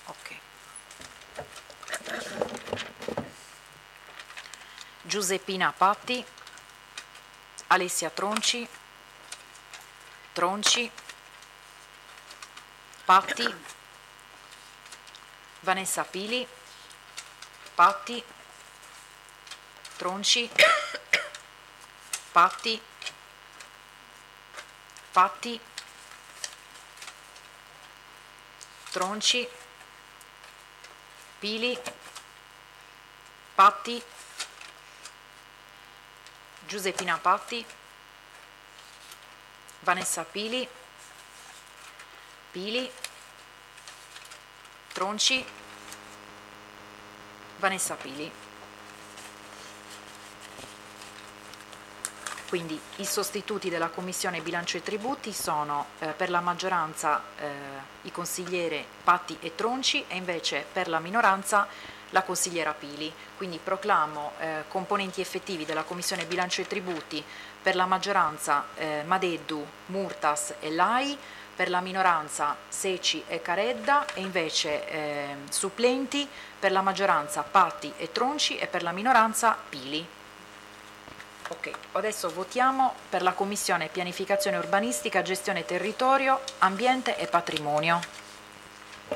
Ok. Giuseppina Patti, Alessia Tronci, Patti, Vanessa Pili, Patti, Tronci, Patti, Tronci, Pili, Patti, Giuseppina Patti, Vanessa Pili, Tronci, Vanessa Pili. Quindi i sostituti della Commissione Bilancio e Tributi sono per la maggioranza i consiglieri Patti e Tronci e invece per la minoranza la consigliera Pili. Quindi proclamo componenti effettivi della Commissione Bilancio e Tributi per la maggioranza Madeddu, Murtas e Lai, per la minoranza Seci e Caredda e invece supplenti per la maggioranza Patti e Tronci e per la minoranza Pili. Ok, adesso votiamo per la Commissione Pianificazione Urbanistica, Gestione Territorio, Ambiente e Patrimonio.